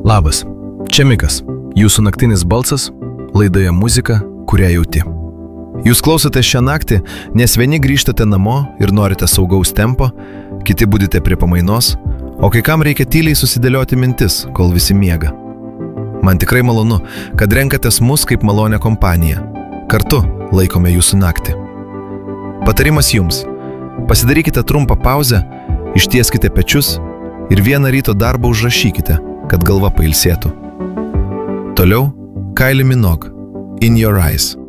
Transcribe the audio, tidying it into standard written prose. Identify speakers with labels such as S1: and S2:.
S1: Labas, čia Mikas, jūsų naktinis balsas, laidoje muzika, kurią jauti. Jūs klausote šią naktį, nes vieni grįžtate namo ir norite saugaus tempo, kiti budite prie pamainos, o kai kam reikia tyliai susidėlioti mintis, kol visi miega. Man tikrai malonu, kad renkatės mus kaip malonę kompaniją. Kartu laikome jūsų naktį. Patarimas jums. Pasidarykite trumpą pauzę, ištieskite pečius ir vieną ryto darbą užrašykite, kad galva pailsėtų. Toliau Kylie Minogue, In Your Eyes.